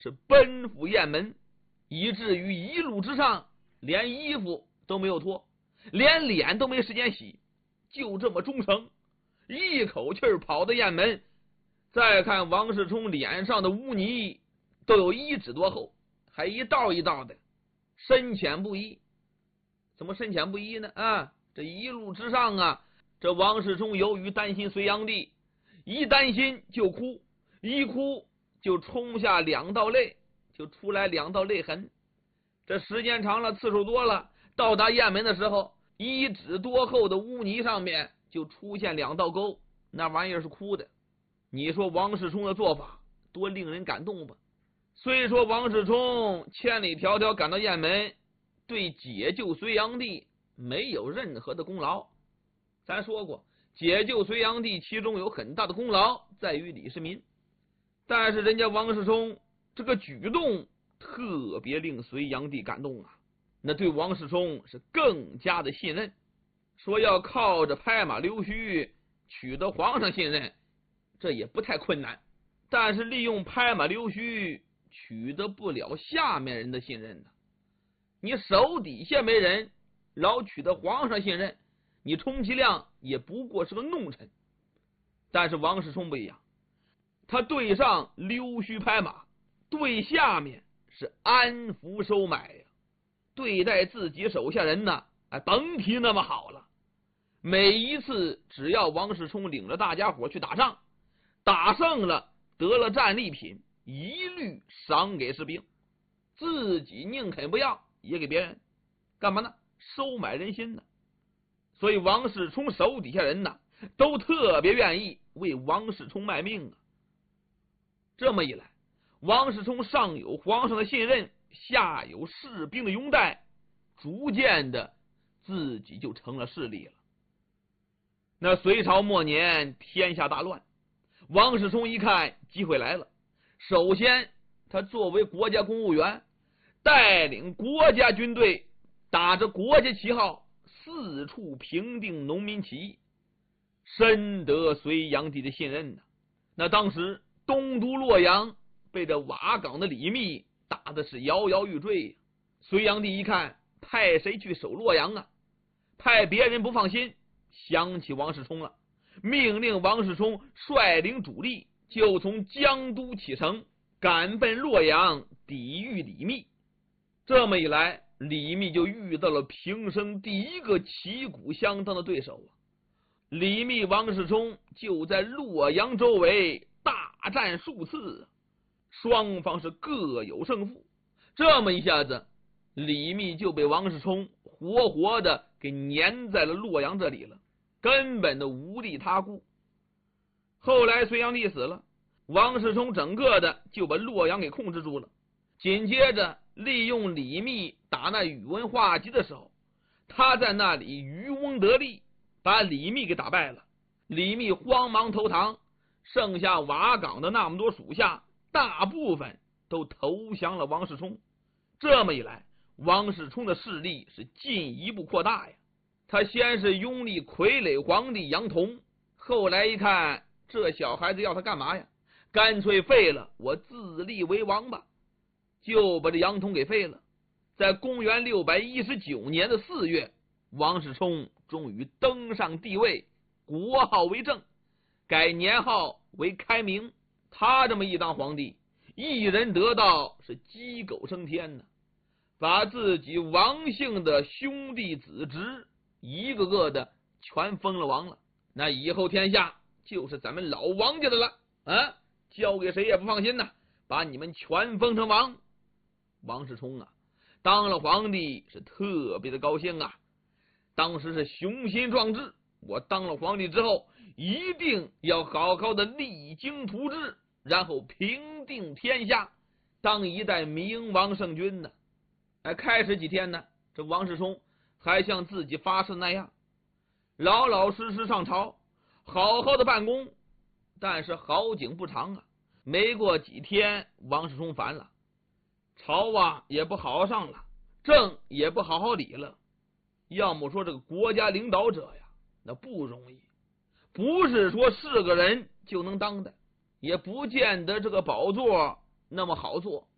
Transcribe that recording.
是奔赴雁门，以至于一路之上连衣服都没有脱，连脸都没时间洗，就这么忠诚，一口气跑到雁门。再看王世充脸上的污泥都有1指多厚，还一道一道的，深浅不一。怎么深浅不一呢？这一路之上啊，这王世充由于担心隋炀帝，一担心就哭，一哭就冲下2道泪，就出来2道泪痕。这时间长了，次数多了，到达雁门的时候，1指多厚的污泥上面就出现2道沟，那玩意儿是哭的。你说王世充的做法多令人感动吧？虽说王世充千里迢迢赶到雁门，对解救隋炀帝没有任何的功劳。咱说过，解救隋炀帝其中有很大的功劳在于李世民，但是人家王世充这个举动特别令隋炀帝感动啊，那对王世充是更加的信任，说要靠着拍马溜须取得皇上信任，这也不太困难，但是利用拍马溜须取得不了下面人的信任呢。你手底下没人，老取得皇上信任，你充其量也不过是个弄臣。但是王世充不一样，他对上溜须拍马，对下面是安抚收买呀，对待自己手下人呢，甭提那么好了。每一次只要王世充领着大家伙去打仗，打胜了得了战利品，一律赏给士兵，自己宁肯不要也给别人，干嘛呢？收买人心呢。所以王世充手底下人呢，都特别愿意为王世充卖命啊。这么一来，王世充上有皇上的信任，下有士兵的拥戴，逐渐的自己就成了势力了。那隋朝末年，天下大乱，王世充一看机会来了，首先他作为国家公务员，带领国家军队，打着国家旗号四处平定农民起义，深得隋炀帝的信任呢。那当时东都洛阳被这瓦岗的李密打的是摇摇欲坠，隋炀帝一看派谁去守洛阳啊？派别人不放心，想起王世充了，命令王世充率领主力就从江都启程，赶奔洛阳抵御李密。这么一来，李密就遇到了平生第一个旗鼓相当的对手啊！李密、王世充就在洛阳周围大战数次，双方是各有胜负。这么一下子，李密就被王世充活活的给粘在了洛阳这里了，根本的无力他顾。后来隋炀帝死了，王世充整个的就把洛阳给控制住了。紧接着利用李密打那宇文化及的时候，他在那里渔翁得利，把李密给打败了。李密慌忙投降，剩下瓦岗的那么多属下，大部分都投降了王世充。这么一来，王世充的势力是进一步扩大呀。他先是拥立傀儡皇帝杨同，后来一看这小孩子要他干嘛呀？干脆废了，我自立为王吧，就把这杨同给废了。在公元619年的4月，王世充终于登上帝位，国号为正，改年号为开明。他这么一当皇帝，一人得道是鸡狗升天呢，把自己王姓的兄弟子侄一个个的全封了王了。那以后天下就是咱们老王家的了啊！交给谁也不放心呐，把你们全封成王。王世充啊，当了皇帝是特别的高兴啊，当时是雄心壮志，我当了皇帝之后一定要好好的励精图治，然后平定天下，当一代明王圣君呢。开始几天呢，这王世充还像自己发誓那样，老老实实上朝，好好的办公。但是好景不长啊，没过几天，王世充烦了，朝啊也不好好上了，政也不好好理了。要么说这个国家领导者呀，那不容易，不是说是个人就能当的，也不见得这个宝座那么好做。